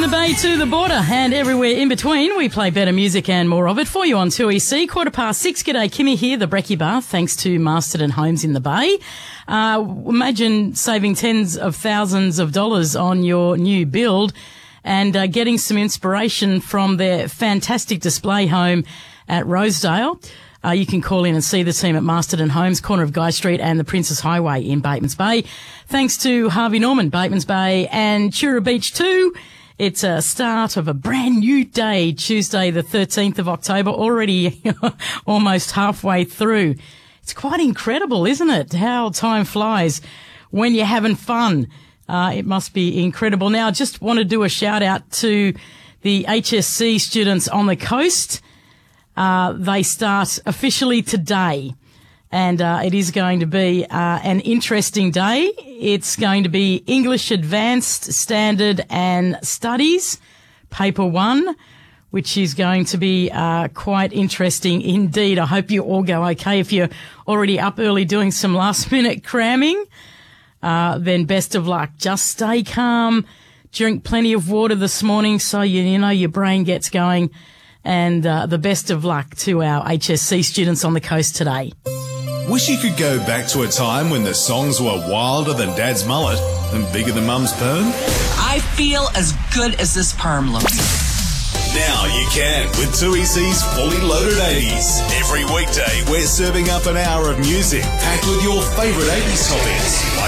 the Bay to the border and everywhere in between, we play better music and more of it for you on 2EC. 6:15. G'day, Kimmy here, the Brekkie Bar, thanks to Masterton Homes in the Bay. Imagine saving tens of thousands of dollars on your new build and getting some inspiration from their fantastic display home at Rosedale. You can call in and see the team at Masterton Homes, corner of Guy Street and the Princess Highway in Batemans Bay. Thanks to Harvey Norman, Batemans Bay and Chura Beach too. It's a start of a brand new day, Tuesday the 13th of October, already almost halfway through. It's quite incredible, isn't it, how time flies when you're having fun. It must be incredible. Now, I just want to do a shout out to the HSC students on the coast. They start officially today, and it is going to be an interesting day. It's going to be English Advanced, Standard and Studies, Paper 1, which is going to be quite interesting indeed. I hope you all go okay. If you're already up early doing some last-minute cramming, then best of luck. Just stay calm, drink plenty of water this morning so you know your brain gets going. And the best of luck to our HSC students on the coast today. Wish you could go back to a time when the songs were wilder than Dad's mullet and bigger than Mum's perm? I feel as good as this perm looks. Now you can with 2EC's Fully Loaded 80s. Every weekday we're serving up an hour of music packed with your favourite 80s topics.